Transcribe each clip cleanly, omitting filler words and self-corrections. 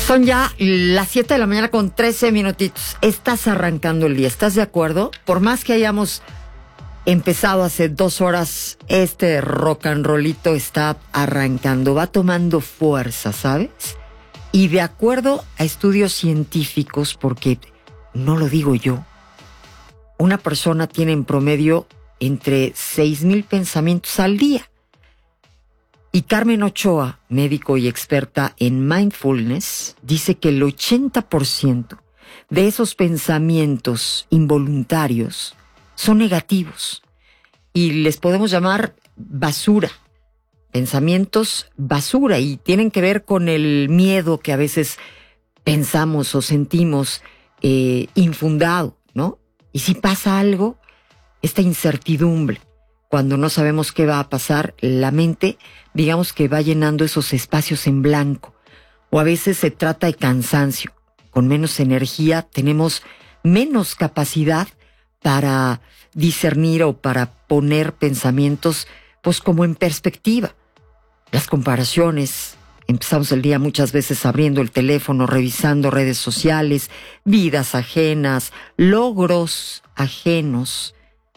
Son ya las 7 de la mañana con 13 minutitos. Estás arrancando el día, ¿estás de acuerdo? Por más que hayamos empezado hace 2 horas, este rock and rollito está arrancando, va tomando fuerza, ¿sabes? Y de acuerdo a estudios científicos, porque no lo digo yo, una persona tiene en promedio entre 6,000 pensamientos al día. Y Carmen Ochoa, médico y experta en mindfulness, dice que el 80% de esos pensamientos involuntarios son negativos y les podemos llamar basura, pensamientos basura, y tienen que ver con el miedo que a veces pensamos o sentimos infundado, ¿no? Y si pasa algo, esta incertidumbre, cuando no sabemos qué va a pasar, la mente, digamos que va llenando esos espacios en blanco. O a veces se trata de cansancio. Con menos energía tenemos menos capacidad para discernir o para poner pensamientos, pues como en perspectiva. Las comparaciones, empezamos el día muchas veces abriendo el teléfono, revisando redes sociales, vidas ajenas, logros ajenos.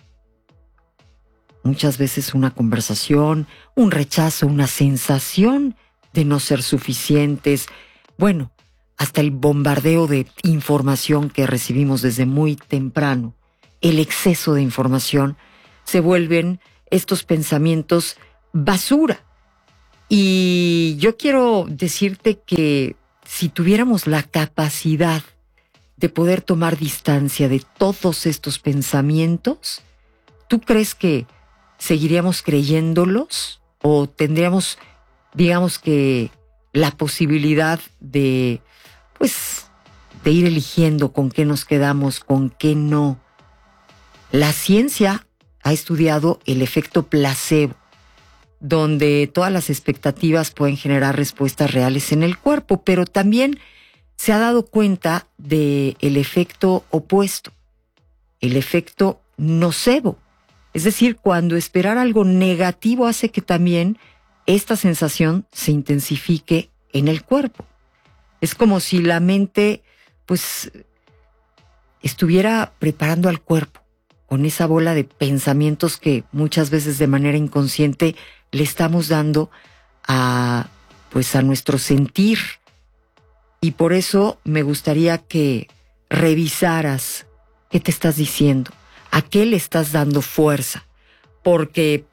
Muchas veces una conversación, un rechazo, una sensación de no ser suficientes. Bueno, hasta el bombardeo de información que recibimos desde muy temprano, el exceso de información, se vuelven estos pensamientos basura. Y yo quiero decirte que si tuviéramos la capacidad de poder tomar distancia de todos estos pensamientos, ¿tú crees que seguiríamos creyéndolos o tendríamos, digamos que, la posibilidad de, pues, de ir eligiendo con qué nos quedamos, con qué no? La ciencia ha estudiado el efecto placebo, donde todas las expectativas pueden generar respuestas reales en el cuerpo, pero también se ha dado cuenta del efecto opuesto, el efecto nocebo. Es decir, cuando esperar algo negativo hace que también esta sensación se intensifique en el cuerpo. Es como si la mente, pues, estuviera preparando al cuerpo con esa bola de pensamientos que muchas veces de manera inconsciente le estamos dando a nuestro sentir. Y por eso me gustaría que revisaras qué te estás diciendo. ¿A qué le estás dando fuerza? Porque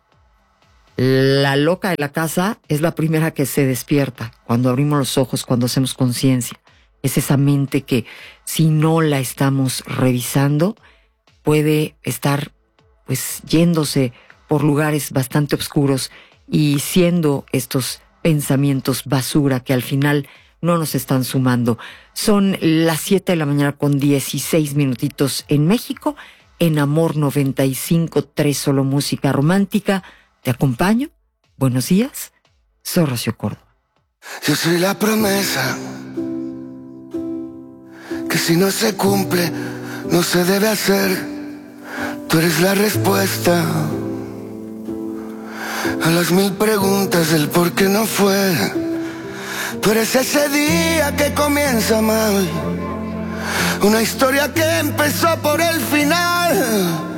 la loca de la casa es la primera que se despierta cuando abrimos los ojos, cuando hacemos conciencia. Es esa mente que, si no la estamos revisando, puede estar pues yéndose por lugares bastante oscuros y siendo estos pensamientos basura que al final no nos están sumando. Son las 7 de la mañana con 16 minutitos en México. En Amor 95.3, solo música romántica. ¿Te acompaño? Buenos días. Soy Rocío Córdoba. Yo soy la promesa que si no se cumple, no se debe hacer. Tú eres la respuesta a las 1000 preguntas del por qué no fue. Tú eres ese día que comienza mal, una historia que empezó por el final.